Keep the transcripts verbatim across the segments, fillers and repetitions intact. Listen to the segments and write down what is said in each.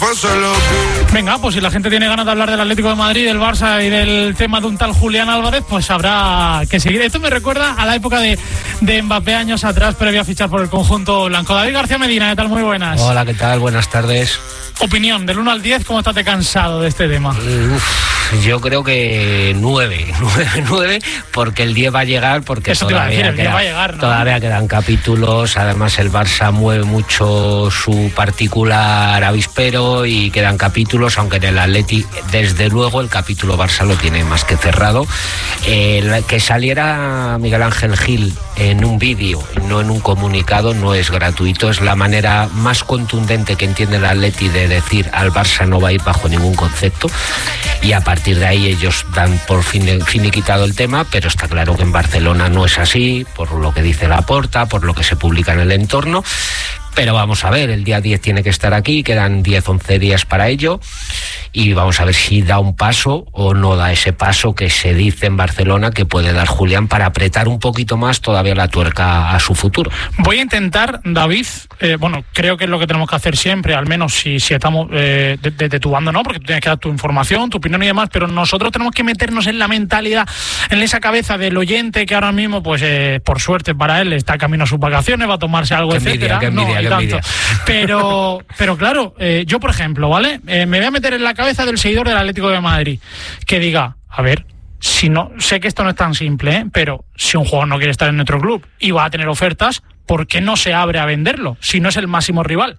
Venga, pues si la gente tiene ganas de hablar del Atlético de Madrid, del Barça y del tema de un tal Julián Álvarez, pues habrá que seguir. Esto me recuerda a la época de, de Mbappé años atrás, previo a fichar por el conjunto blanco. David García Medina, ¿qué tal? Muy buenas. Hola, ¿qué tal? Buenas tardes. Opinión, del uno al diez, ¿cómo estás de cansado de este tema? Uf, yo creo que nueve, nueve, nueve, porque el diez va a llegar, porque Eso todavía, te iba a decir, el queda, diez va a llegar, ¿no? todavía quedan capítulos. Además el Barça mueve mucho su particular avispero y quedan capítulos, aunque en el Atleti desde luego el capítulo Barça lo tiene más que cerrado. Eh, que saliera Miguel Ángel Gil en un vídeo, no en un comunicado, no es gratuito, es la manera más contundente que entiende el Atleti de decir al Barça no va a ir bajo ningún concepto, y a partir de ahí ellos dan por fin, finiquitado el tema, pero está claro que en Barcelona no es así, por lo que dice Laporta, por lo que se publica en el entorno. Pero vamos a ver, el día diez tiene que estar aquí, quedan diez, once días para ello, y vamos a ver si da un paso o no da ese paso que se dice en Barcelona que puede dar Julián para apretar un poquito más todavía la tuerca a su futuro. Voy a intentar, David, eh, bueno, creo que es lo que tenemos que hacer siempre, al menos si, si estamos eh, de, de, de tu bando, ¿no? Porque tú tienes que dar tu información, tu opinión y demás, pero nosotros tenemos que meternos en la mentalidad, en esa cabeza del oyente que ahora mismo, pues eh, por suerte para él, está camino a sus vacaciones, va a tomarse algo, qué etcétera. Envidia, qué envidia, no, qué tanto. Pero, pero claro, eh, yo por ejemplo, ¿vale? Eh, me voy a meter en la cabeza del seguidor del Atlético de Madrid que diga, a ver, si no, sé que esto no es tan simple, ¿eh? Pero si un jugador no quiere estar en nuestro club y va a tener ofertas, ¿por qué no se abre a venderlo si no es el máximo rival?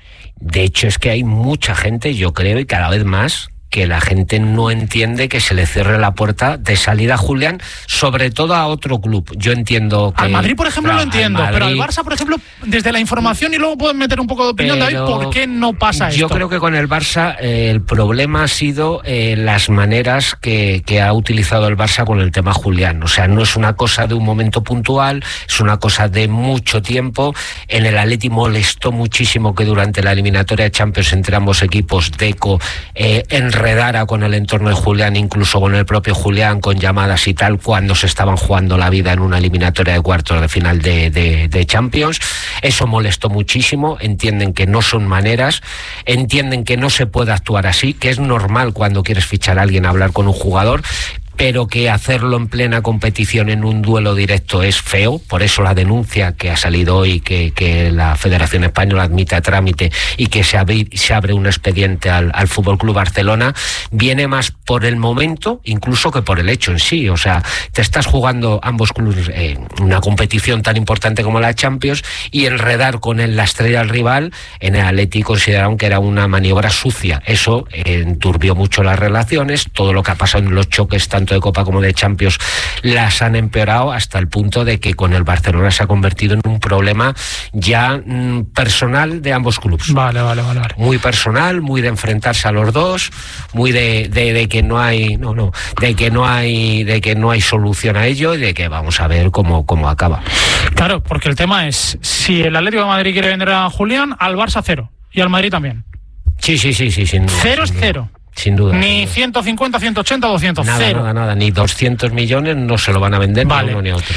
De hecho, es que hay mucha gente, yo creo, y cada vez más, que la gente no entiende que se le cierre la puerta de salida a Julián, sobre todo a otro club. Yo entiendo que... Al Madrid, por ejemplo, claro, lo entiendo, al pero al Madrid, Barça, por ejemplo, desde la información, y luego pueden meter un poco de opinión, David, ¿por qué no pasa esto? Yo creo que con el Barça eh, el problema ha sido eh, las maneras que, que ha utilizado el Barça con el tema Julián. O sea, no es una cosa de un momento puntual, es una cosa de mucho tiempo. En el Atleti molestó muchísimo que durante la eliminatoria de Champions entre ambos equipos, Deco eh, en enredara con el entorno de Julián, incluso con el propio Julián, con llamadas y tal, cuando se estaban jugando la vida en una eliminatoria de cuartos de final de, de, de Champions. Eso molestó muchísimo. Entienden que no son maneras, entienden que no se puede actuar así, que es normal cuando quieres fichar a alguien hablar con un jugador, pero que hacerlo en plena competición en un duelo directo es feo. Por eso la denuncia que ha salido hoy, que, que la Federación Española admite a trámite y que se abre, se abre un expediente al, al F C Barcelona, viene más por el momento incluso que por el hecho en sí. O sea, te estás jugando ambos clubes en eh, una competición tan importante como la Champions, y enredar con él la estrella al rival. En el Atleti consideraron que era una maniobra sucia. Eso eh, enturbió mucho las relaciones. Todo lo que ha pasado en los choques tanto de Copa como de Champions las han empeorado, hasta el punto de que con el Barcelona se ha convertido en un problema ya mmm, personal de ambos clubes. Vale, vale, vale, vale. Muy personal, muy de enfrentarse a los dos, muy de, de, de que no hay, no, no, de que no hay, de que no hay solución a ello, y de que vamos a ver cómo, cómo acaba. Claro, porque el tema es, si el Atlético de Madrid quiere vender a Julián, al Barça cero, y al Madrid también. Sí, sí, sí, sí, sin duda. Cero es sin duda. cero. Sin duda. Ni ciento cincuenta, ciento ochenta, doscientos. Nada, cero. nada, nada. Ni doscientos millones no se lo van a vender, vale. Ni uno ni otro.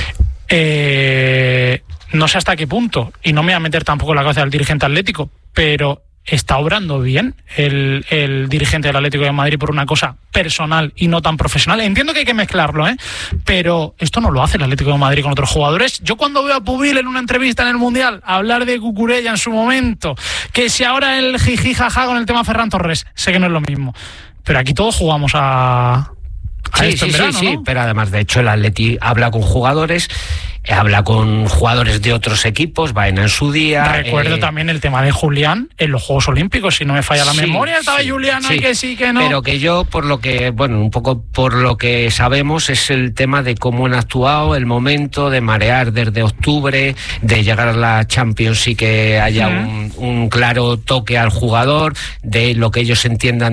Eh, no sé hasta qué punto, y no me voy a meter tampoco en la cabeza del dirigente atlético, pero ¿está obrando bien el, el dirigente del Atlético de Madrid por una cosa personal y no tan profesional? Entiendo que hay que mezclarlo, ¿eh? Pero esto no lo hace el Atlético de Madrid con otros jugadores. Yo cuando veo a Pubil en una entrevista en el Mundial hablar de Cucurella en su momento, que si ahora el jiji jaja con el tema Ferran Torres, sé que no es lo mismo, pero aquí todos jugamos a... a sí, esto sí, en verano, sí, sí, ¿no? Pero además, de hecho, el Atleti habla con jugadores, habla con jugadores de otros equipos, Baena en su día. Recuerdo eh, también el tema de Julián en los Juegos Olímpicos, si no me falla la sí, memoria, estaba sí, Julián, sí, que sí, que no. Pero que yo, por lo que, bueno, un poco por lo que sabemos, es el tema de cómo han actuado, el momento de marear desde octubre, de llegar a la Champions y que haya uh-huh. un, un claro toque al jugador, de lo que ellos entiendan